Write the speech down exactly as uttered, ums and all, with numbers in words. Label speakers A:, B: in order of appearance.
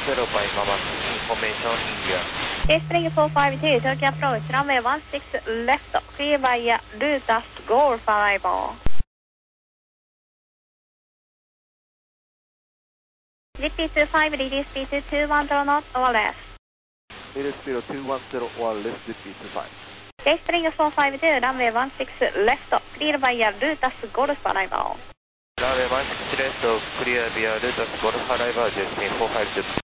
A: zero by Mama, information India.
B: Spring four five two, Tokyo approach, runway one six left, clear via Lutas Golf arrival. Z P two five, reduce speed to two one zero knots or less.
A: Reduce speed to two one zero or less, Z P two five.
B: Spring four five two, runway one six left, clear via Lutas Golf arrival.
A: Runway one six left, clear via Lutas Golf arrival, Spring four five two.